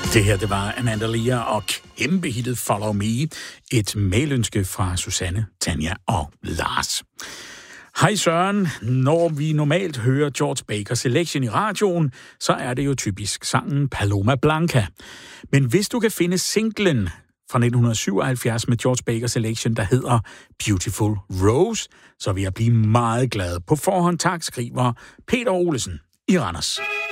Det her, det var Amanda Lear og kæmpehittet Follow Me. Et mailønske fra Susanne, Tanja og Lars. Hej Søren. Når vi normalt hører George Baker Selection i radioen, så er det jo typisk sangen Paloma Blanca. Men hvis du kan finde singlen fra 1977 med George Baker Selection, der hedder Beautiful Rose, så vil jeg blive meget glad. På forhånd tak, skriver Peter Olesen i Randers.